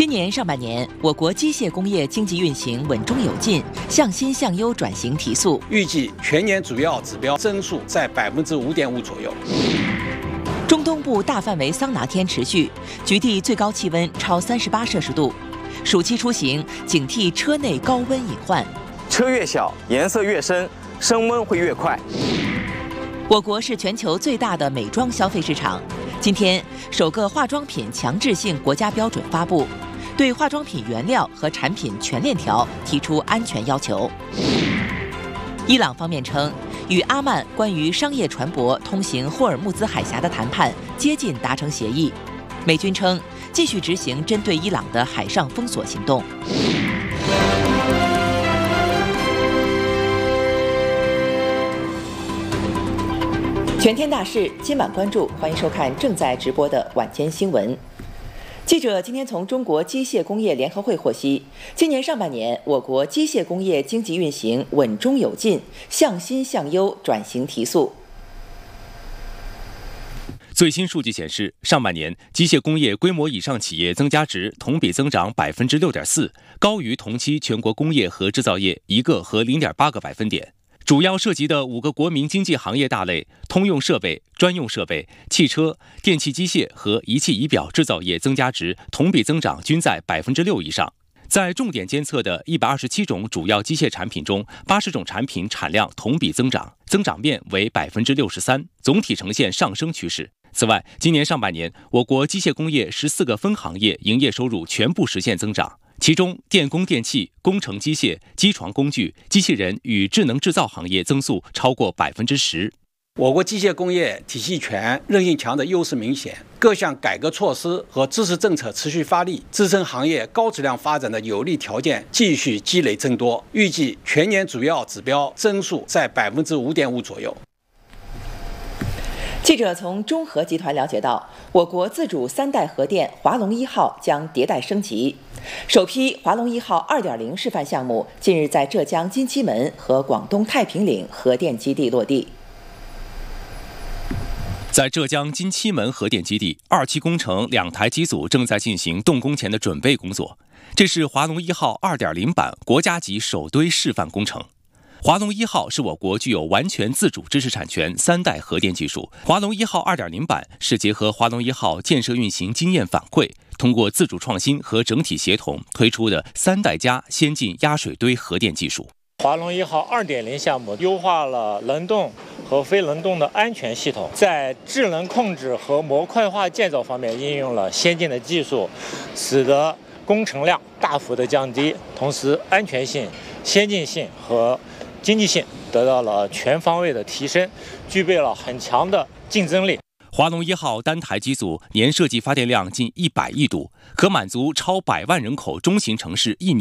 今年上半年，我国机械工业经济运行稳中有进，向新向优转型提速。 预计全年主要指标增速在5.5%左右。 中东部大范围桑拿天持续，局地最高气温超38摄氏度。暑期出行，警惕车内高温隐患。 车越小，颜色越深，升温会越快。 我国是全球最大的美妆消费市场。今天，首个化妆品强制性国家标准发布，对化妆品原料和产品全链条提出安全要求。伊朗方面称，与阿曼关于商业船舶通行霍尔木兹海峡的谈判接近达成协议。美军称，继续执行针对伊朗的海上封锁行动。全天大事，今晚关注，欢迎收看正在直播的晚间新闻。记者今天从中国机械工业联合会获悉，今年上半年，我国机械工业经济运行稳中有进，向新向优转型提速。 最新数据显示，上半年机械工业规模以上企业增加值同比增长6.4%，高于同期全国工业和制造业1个和0.8个百分点。主要涉及的5个国民经济行业大类——通用设备、专用设备、汽车、电气机械和仪器仪表制造业增加值同比增长均在6%以上。在重点监测的127种主要机械产品中，80种产品产量同比增长，增长面为63%，总体呈现上升趋势。此外，今年上半年，我国机械工业14个分行业营业收入全部实现增长。其中，电工电气、工程机械、机床工具、机器人与智能制造行业增速超过10%。 我国机械工业体系全、韧性强的优势明显，各项改革措施和支持政策持续发力，支撑行业高质量发展的有利条件继续积累增多。预计全年主要指标增速在5.5%左右。 记者从中核集团了解到，我国自主3代核电华龙1号将迭代升级。首批华龙1号2.0示范项目近日在浙江金鸡门和广东太平岭核电基地落地。 在浙江金鸡门核电基地，2期工程2台机组正在进行动工前的准备工作。这是华龙1号2.0版国家级首堆示范工程。华龙1号是我国具有完全自主知识产权3代核电技术。华龙1号2.0版是结合华龙1号建设运行经验反馈，通过自主创新和整体协同推出的3代加先进压水堆核电技术。 华龙1号2.0项目优化了冷冻和非冷冻的安全系统，在智能控制和模块化建造方面应用了先进的技术，使得工程量大幅的降低，同时安全性、先进性和经济性得到了全方位的提升，具备了很强的竞争力。 华龙1号单台机组年设计发电量近100亿度，可满足超100万人口中型城市1年